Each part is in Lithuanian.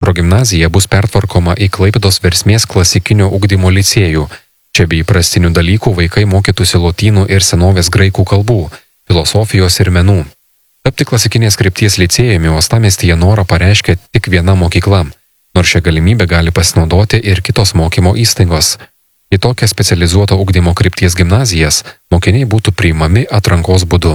progimnazija bus pertvarkoma į Klaipėdos Versmės klasikinio ugdymo licėjų. Čia be įprastinių dalykų vaikai mokytųsi lotynų ir senovės graikų kalbų, filosofijos ir menų. Tapti klasikinės krypties licėjumi uostamiestyje norą pareiškia tik viena mokykla, nors šią galimybę gali pasinaudoti ir kitos mokymo įstaigos. Į tokią specializuoto ugdymo krypties gimnazijas mokiniai būtų priimami atrankos būdu.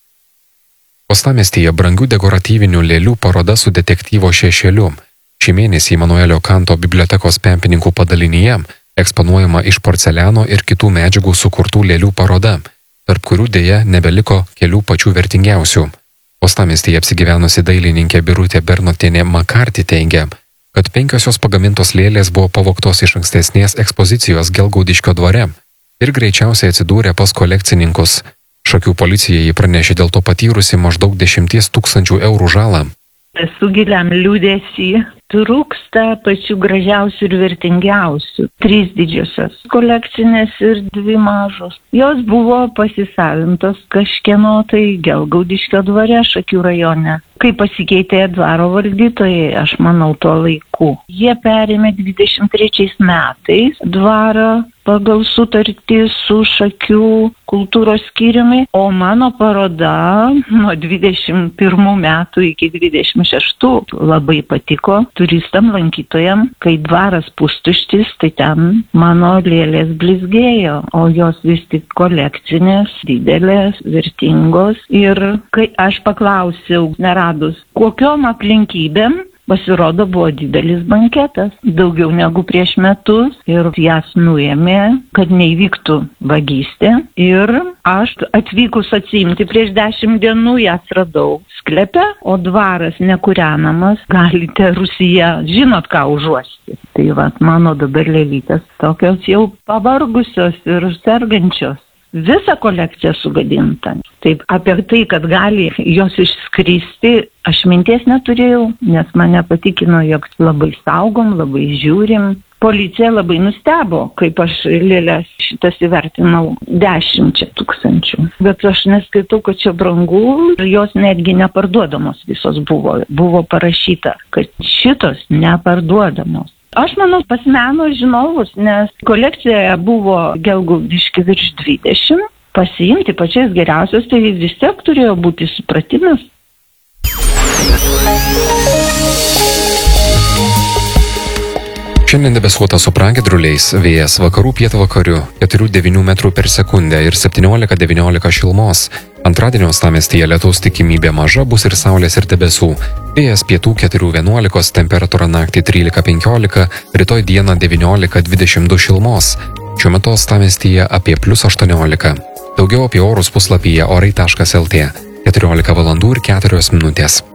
Uostamiestyje brangių dekoratyvinių lėlių paroda su detektyvo šešėliu. Šį mėnesį Imanuelio Kanto bibliotekos Pempininkų padalinyje eksponuojama iš porceliano ir kitų medžiagų sukurtų lėlių paroda, tarp kurių dėja nebeliko kelių pačių vertingiausių. Uostamiestyje apsigyvenusi dailininkė Birutė Bernotienė Makarti teigia, kad 5 jos pagamintos lėlės buvo pavogtos iš ankstesnės ekspozicijos Gelgaudiškio dvare ir greičiausiai atsidūrė pas kolekcininkus. Šakių policijai pranešė dėl to patyrusi maždaug 10 000 eurų žalą. Esu giliam liūdesy. Trūksta pačių gražiausių ir vertingiausių. 3 didžiosios kolekcinės ir 2 mažos. Jos buvo pasisavintos kažkieno tai Gelgaudiškio dvare Šakių rajone. Kai pasikeitė dvaro valdytojai, aš manau tuo laiku. Jie perėmė 23 metais dvarą pagal sutartį su Šakių kultūros skyriumi, o mano paroda nuo 21 metų iki 26 labai patiko turistam, lankytojam. Kai dvaras pustuštis, tai ten mano lėlės blizgėjo, o jos vis tik kolekcinės, didelės, vertingos. Ir kai aš paklausiau, neradus, kokiom aplinkybėm, pasirodo, buvo didelis banketas, daugiau negu prieš metus, ir jas nuėmė, kad neįvyktų vagystė. Ir aš atvykus atsiimti prieš 10 dienų jas radau sklepe, o dvaras nekūrenamas, galite Rusija, žinot ką užuosti. Tai mano dabar lėlytės tokios jau pavargusios ir sergančios. Visa kolekcija sugadinta. Taip, apie tai, kad gali jos išskristi, aš minties neturėjau, nes mane patikino, jog labai saugom, labai žiūrim. Policija labai nustebo, kaip aš lėlės šitas įvertinau 10 000. Bet aš neskaitau, kad čia brangu, ir jos netgi neparduodamos visos buvo. Buvo parašyta, kad šitos neparduodamos. Aš manau pas meno žinovus, nes kolekcijoje buvo Gelgaudiški virš 20, pasiimti pačias geriausios, tai vis tiek turėjo būti supratimas. Šiandien debesuota su pragiedruliais, vėjas vakarų pietvakarių 4–9 metrų per sekundę ir 17–19 šilumos. Antradienio uostamiestyje lietaus tikimybė maža, bus ir saulės ir debesų. Vėjas pietų 4–11, temperatūra naktį 13–15, rytoj dieną 19–22 šilumos. Šiuo metu uostamiestyje apie +18. Daugiau apie orus puslapyje orai.lt. 14 valandų ir 4 minutės.